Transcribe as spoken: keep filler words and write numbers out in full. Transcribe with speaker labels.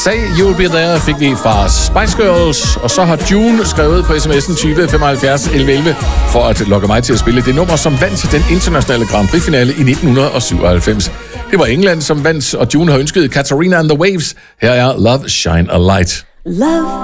Speaker 1: Say You'll Be There fik vi fra Spice Girls, og så har June skrevet på sms'en tyve femoghalvfjerds elleve elleve for at lokke mig til at spille det nummer, som vandt den internationale Grand Prix-finale i nitten syvoghalvfems. Det var England, som vandt, og June har ønsket Katarina and the Waves. Her er Love Shine a Light.
Speaker 2: Love